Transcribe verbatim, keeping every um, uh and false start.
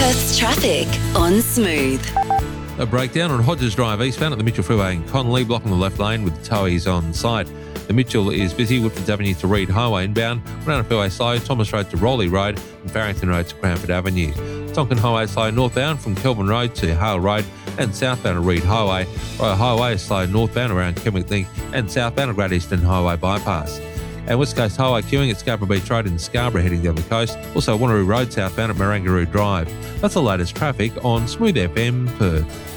Perth's traffic on Smooth. A breakdown on Hodges Drive eastbound at the Mitchell Freeway in Connolly, blocking the left lane with towies on site. The Mitchell is busy. Woodfords Avenue to Reed Highway inbound, Runner Freeway slow, Thomas Road to Rowley Road and Farrington Road to Cranford Avenue. Tonkin Highway slow northbound from Kelvin Road to Hale Road and southbound at Reed Highway. Royal Highway is slow northbound around Kenwick Link and southbound at Great Eastern Highway bypass. And West Coast Highway queuing at Scarborough Beach Road in Scarborough heading down the coast. Also Wanneroo Road southbound at Marangaroo Drive. That's the latest traffic on Smooth F M Perth.